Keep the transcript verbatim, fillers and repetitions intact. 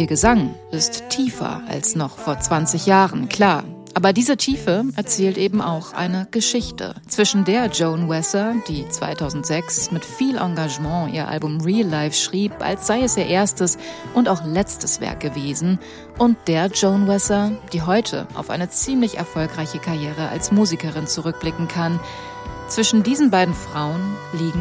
Ihr Gesang ist tiefer als noch vor zwanzig Jahren, klar. Aber diese Tiefe erzählt eben auch eine Geschichte, zwischen der Joan Wesser, die zweitausendsechs mit viel Engagement ihr Album Real Life schrieb, als sei es ihr erstes und auch letztes Werk gewesen, und der Joan Wesser, die heute auf eine ziemlich erfolgreiche Karriere als Musikerin zurückblicken kann. Zwischen diesen beiden Frauen liegen